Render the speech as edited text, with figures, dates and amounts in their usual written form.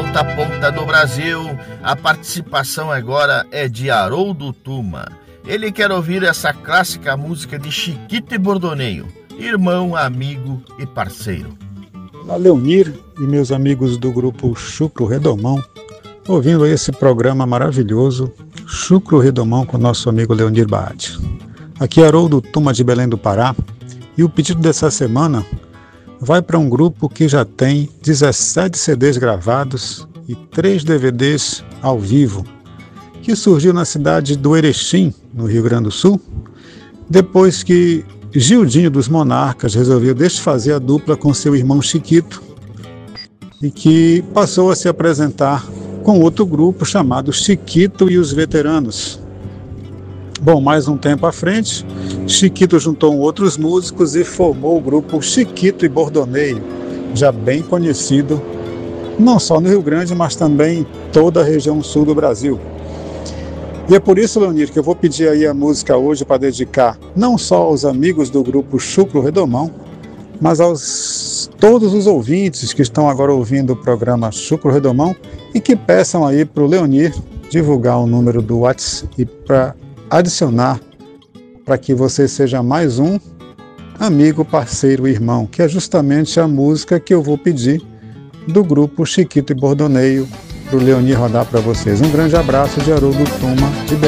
ponta a ponta do Brasil. A participação agora é de Haroldo Tuma. Ele quer ouvir essa clássica música de Chiquito e Bordoneio, irmão, amigo e parceiro. Olá, Leonir e meus amigos do grupo Chucro Redomão, ouvindo esse programa maravilhoso, Chucro Redomão, com nosso amigo Leonir Baade. Aqui é Haroldo Tuma de Belém do Pará, e o pedido dessa semana vai para um grupo que já tem 17 CDs gravados e 3 DVDs ao vivo, que surgiu na cidade do Erechim, no Rio Grande do Sul, depois que Gildinho dos Monarcas resolveu desfazer a dupla com seu irmão Chiquito e que passou a se apresentar com outro grupo chamado Chiquito e os Veteranos. Bom, mais um tempo à frente, Chiquito juntou outros músicos e formou o grupo Chiquito e Bordoneio, já bem conhecido não só no Rio Grande, mas também em toda a região sul do Brasil. E é por isso, Leonir, que eu vou pedir aí a música hoje para dedicar não só aos amigos do grupo Chucro Redomão, mas aos todos os ouvintes que estão agora ouvindo o programa Chucro Redomão e que peçam aí para o Leonir divulgar o número do WhatsApp e para adicionar para que você seja mais um amigo, parceiro, irmão, que é justamente a música que eu vou pedir do grupo Chiquito e Bordoneio, para o Leonir rodar para vocês. Um grande abraço de Haroldo Tuma, de Belém.